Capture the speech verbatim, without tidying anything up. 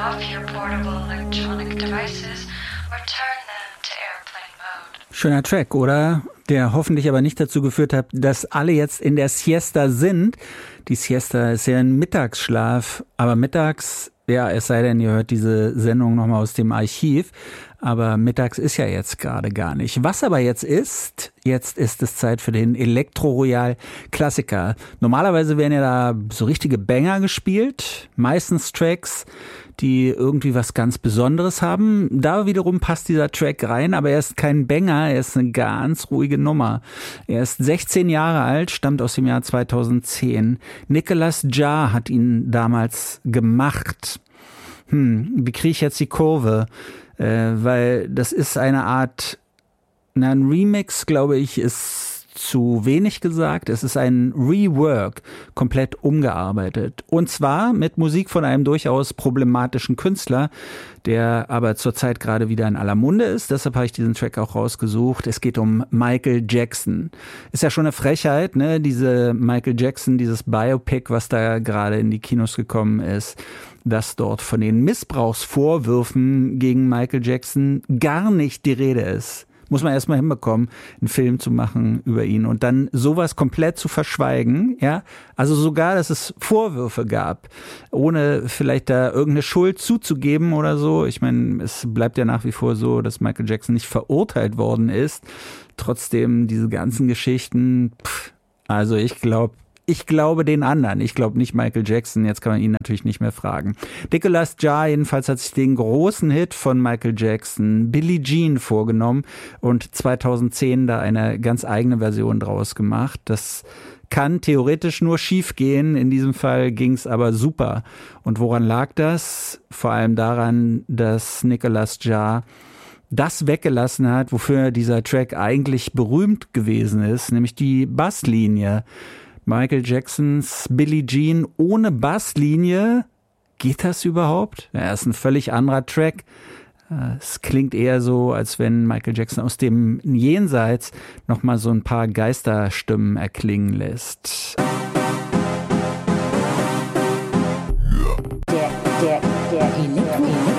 off your portable electronic devices or turn them to airplane mode. Schöner Track, oder? Der hoffentlich aber nicht dazu geführt hat, dass alle jetzt in der Siesta sind. Die Siesta ist ja ein Mittagsschlaf, aber mittags, ja, es sei denn, ihr hört diese Sendung nochmal aus dem Archiv, aber mittags ist ja jetzt gerade gar nicht. Was aber jetzt ist, jetzt ist es Zeit für den Elektro-Royal-Klassiker. Normalerweise werden ja da so richtige Banger gespielt, meistens Tracks, die irgendwie was ganz Besonderes haben. Da wiederum passt dieser Track rein, aber er ist kein Banger, er ist eine ganz ruhige Nummer. Er ist sechzehn Jahre alt, stammt aus dem Jahr zweitausendzehn. Nicolas Jaar hat ihn damals gemacht. Hm, wie kriege ich jetzt die Kurve? Äh, weil das ist eine Art, na, ein Remix, glaube ich, ist zu wenig gesagt. Es ist ein Rework, komplett umgearbeitet. Und zwar mit Musik von einem durchaus problematischen Künstler, der aber zurzeit gerade wieder in aller Munde ist. Deshalb habe ich diesen Track auch rausgesucht. Es geht um Michael Jackson. Ist ja schon eine Frechheit, ne? Diese Michael Jackson, dieses Biopic, was da gerade in die Kinos gekommen ist, dass dort von den Missbrauchsvorwürfen gegen Michael Jackson gar nicht die Rede ist. Muss man erstmal hinbekommen, einen Film zu machen über ihn und dann sowas komplett zu verschweigen, ja. Also sogar, dass es Vorwürfe gab, ohne vielleicht da irgendeine Schuld zuzugeben oder so. Ich meine, es bleibt ja nach wie vor so, dass Michael Jackson nicht verurteilt worden ist. Trotzdem diese ganzen Geschichten, pff, also ich glaube, Ich glaube den anderen. Ich glaube nicht Michael Jackson. Jetzt kann man ihn natürlich nicht mehr fragen. Nicolas Jaar jedenfalls hat sich den großen Hit von Michael Jackson, Billie Jean, vorgenommen und zweitausendzehn da eine ganz eigene Version draus gemacht. Das kann theoretisch nur schief gehen. In diesem Fall ging's aber super. Und woran lag das? Vor allem daran, dass Nicolas Jaar das weggelassen hat, wofür dieser Track eigentlich berühmt gewesen ist, nämlich die Basslinie. Michael Jacksons Billie Jean ohne Basslinie, geht das überhaupt? Ja, ist ein völlig anderer Track. Es klingt eher so, als wenn Michael Jackson aus dem Jenseits nochmal so ein paar Geisterstimmen erklingen lässt. Der, der, der Elektro-